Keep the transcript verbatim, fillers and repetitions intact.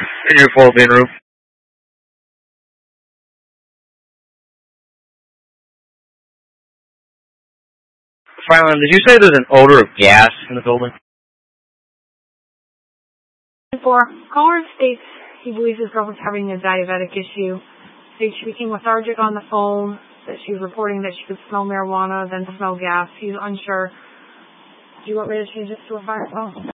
In your full bin room. Finally, did you say there's an odor of gas in the building? For caller states he believes his girlfriend's having a diabetic issue. States she became lethargic on the phone, that she's reporting that she could smell marijuana, then smell gas. He's unsure. Do you want me to change this to a fire phone?